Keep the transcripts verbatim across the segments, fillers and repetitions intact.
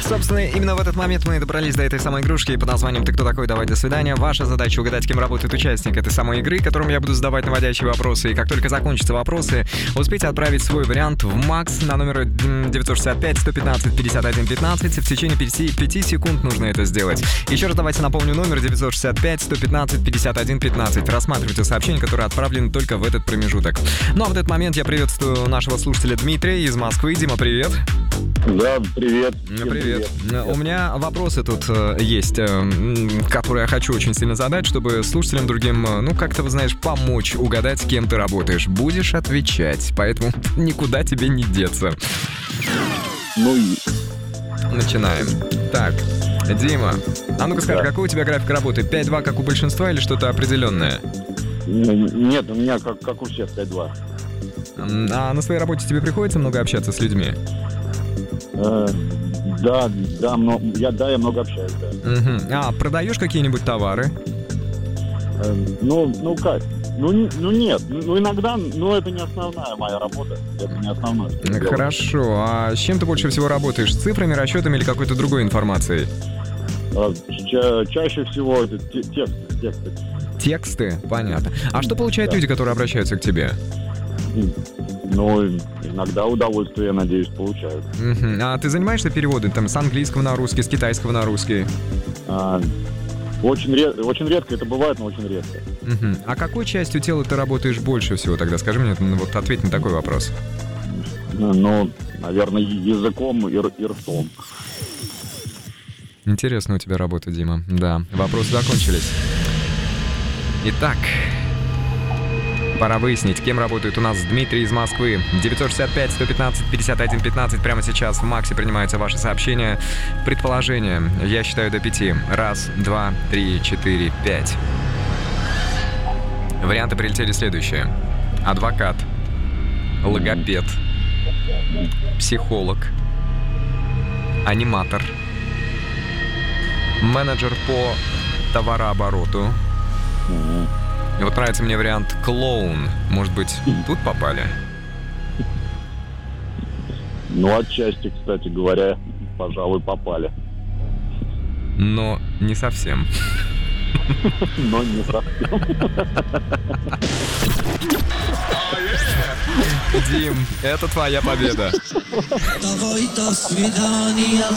Собственно, именно в этот момент мы добрались до этой самой игрушки под названием «Ты кто такой? Давай, до свидания». Ваша задача — угадать, кем работает участник этой самой игры, которому я буду задавать наводящие вопросы. И как только закончатся вопросы, успейте отправить свой вариант в Макс на номер девятьсот шестьдесят пять сто пятнадцать пятьдесят один пятнадцать. В течение пяти секунд нужно это сделать. Еще раз давайте напомню номер девятьсот шестьдесят пять сто пятнадцать пятьдесят один пятнадцать. Рассматривайте сообщения, которые отправлены только в этот промежуток. Ну а в этот момент я приветствую нашего слушателя Дмитрия из Москвы. Дима, привет. Да, привет. Привет. привет. У меня вопросы тут э, есть, э, которые я хочу очень сильно задать, чтобы слушателям другим, э, ну, как-то, вы знаешь, помочь угадать, с кем ты работаешь. Будешь отвечать, поэтому никуда тебе не деться. Ну и... Начинаем. Так, Дима, а ну-ка скажи, да. какой у тебя график работы? пять два, как у большинства, или что-то определенное? Нет, у меня как, как у всех пять два. А на своей работе тебе приходится много общаться с людьми? Э, да, да, много, я, да, я много общаюсь, да. Угу. А, продаешь какие-нибудь товары? Э, ну, ну как? Ну, ну нет, ну иногда, но это не основная моя работа, это не основное. Хорошо, а с чем ты больше всего работаешь? С цифрами, расчетами или какой-то другой информацией? Э, ча- чаще всего это те- тексты, тексты. Тексты? Понятно. А что получают да. люди, которые обращаются к тебе? Ну, иногда удовольствие, я надеюсь, получают. Uh-huh. А ты занимаешься переводом там, с английского на русский, с китайского на русский? А, очень, ред... очень редко это бывает, но очень редко. Uh-huh. А какой частью тела ты работаешь больше всего тогда? Скажи мне, вот ответь на такой вопрос. Ну, наверное, языком и, и ртом. Интересно у тебя работа, Дима. Да, вопросы закончились. Итак... Пора выяснить, кем работает у нас Дмитрий из Москвы. девятьсот шестьдесят пять сто пятнадцать пятьдесят один пятнадцать. Прямо сейчас в Максе принимаются ваши сообщения. Предположения. Я считаю до пяти. Раз, два, три, четыре, пять. Варианты прилетели следующие. Адвокат. Логопед. Психолог. Аниматор. Менеджер по товарообороту. И вот нравится мне вариант клоун. Может быть, тут попали? Ну, отчасти, кстати говоря, пожалуй, попали. Но не совсем. Но не совсем. Дим, это твоя победа. Давай, до свидания.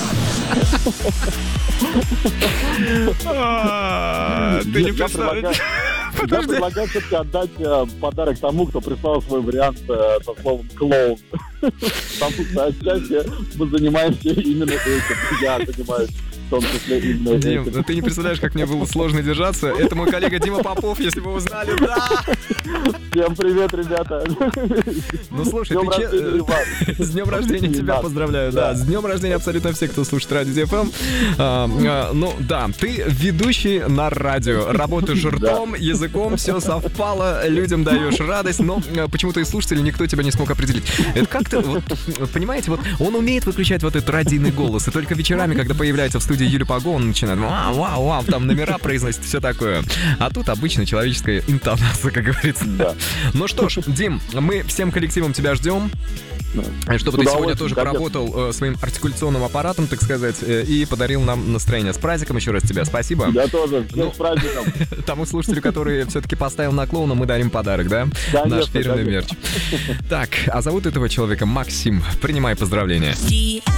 Ты не представляешь. Я предлагаю все-таки отдать э, подарок тому, кто прислал свой вариант э, со словом «клоун». Потому что отчасти мы занимаемся именно этим. Я занимаюсь в том числе именно этим. Дим, ну ты не представляешь, как мне было сложно держаться. Это мой коллега Дима Попов, если вы узнали. Да! Всем привет, ребята. Ну слушай, ты че... С днем рождения тебя поздравляю. Да, с днем рождения абсолютно все, кто слушает Радио ди эф эм. Ну да, ты ведущий на радио. Работаешь ртом, языком, все совпало, людям даешь радость, но почему-то из слушателей никто тебя не смог определить. Это как-то, вот, понимаете, вот он умеет выключать вот этот радийный голос, и только вечерами, когда появляется в студии Юлия Паго, он начинает вау, вау, вау, там номера произносит, все такое. А тут обычно человеческая интонация, как говорится. Да. Ну что ж, Дим, мы всем коллективом тебя ждем. Чтобы ты сегодня тоже поработал э, своим артикуляционным аппаратом, так сказать, э, и подарил нам настроение. С праздником еще раз тебя, спасибо. Я тоже, всех ну, с праздником. Тому слушателю, который все-таки поставил на клоуна, мы дарим подарок, да? Конечно, наш фирменный мерч. Так, а зовут этого человека Максим. Принимай поздравления.